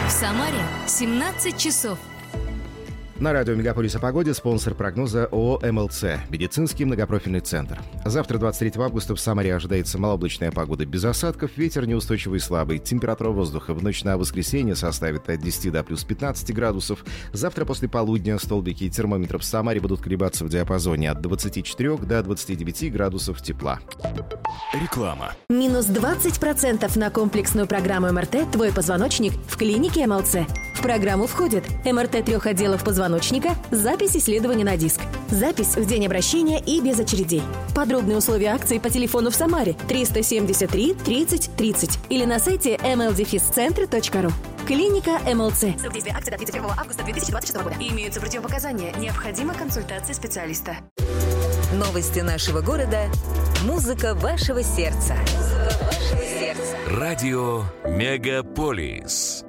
В Самаре 17 часов. На радио «Мегаполис» о погоде спонсор прогноза ООО «МЛЦ» – медицинский многопрофильный центр. Завтра, 23 августа, в Самаре ожидается малооблачная погода без осадков, ветер неустойчивый и слабый. Температура воздуха в ночь на воскресенье составит от 10 до плюс 15 градусов. Завтра после полудня столбики термометров в Самаре будут колебаться в диапазоне от 24 до 29 градусов тепла. Реклама. Минус 20% на комплексную программу МРТ «Твой позвоночник» в клинике МЛЦ. В программу входит МРТ 3 отделов позвоночника, запись исследования на диск, запись в день обращения и без очередей. Подробные условия акции по телефону в Самаре 373 30 30 или на сайте mldefiscentre.ru. Клиника МЛЦ. Срок действия акции до 31 августа 2026 года. Имеются противопоказания. Необходима консультация специалиста. Новости нашего города. Музыка вашего сердца. Радио «Мегаполис».